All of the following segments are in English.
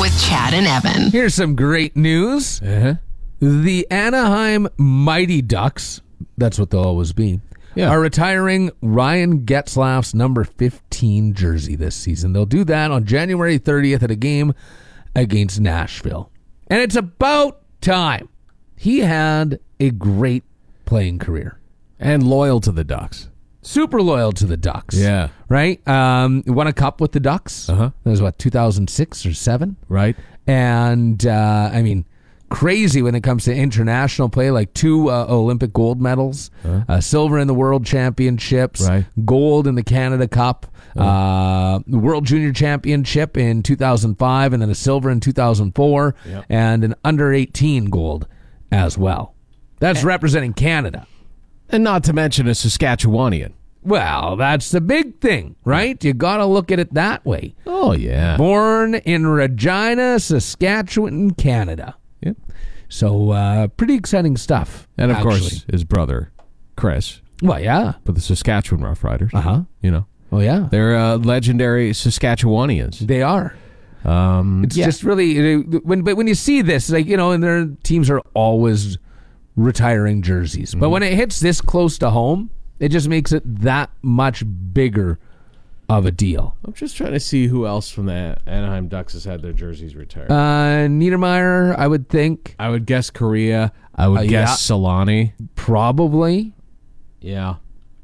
with Chad and Evan. Here's some great news. The Anaheim Mighty Ducks, that's what they'll always be, are retiring Ryan Getzlaf's number 15 jersey this season. They'll do that on January 30th at a game against Nashville. And it's about time. He had a great playing career. And loyal to the Ducks. Super loyal to the Ducks. Yeah. Right? Won a cup with the Ducks. That was, 2006 or 7? Right. And, crazy when it comes to international play, like 2 Olympic gold medals, silver in the World Championships, gold in the Canada Cup, World Junior Championship in 2005, and then a silver in 2004, and an under-18 gold as well. That's representing Canada. And not to mention a Saskatchewanian. Well, that's the big thing, right? You got to look at it that way. Oh, yeah. Born in Regina, Saskatchewan, Canada. Yep. So, pretty exciting stuff. And, of course, his brother, Chris. Well, yeah. For the Saskatchewan Roughriders. You know. Oh, yeah. They're legendary Saskatchewanians. They are. It's just really, when you see this, and their teams are always retiring jerseys. But when it hits this close to home, it just makes it that much bigger of a deal. I'm just trying to see who else from the Anaheim Ducks has had their jerseys retired. Niedermeyer, I would think. I would guess Korea. I would guess Solani. Probably. Yeah.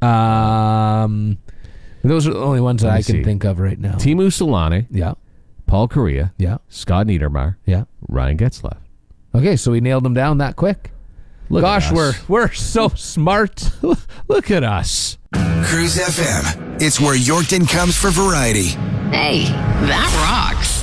Those are the only ones that I can think of right now. Teemu Solani. Yeah. Paul Korea. Yeah. Scott Niedermeyer. Yeah. Ryan Getzlaf. Okay, so we nailed them down that quick. Gosh, we're so smart. Look at us. Cruise FM. It's where Yorkton comes for variety. Hey, that rocks.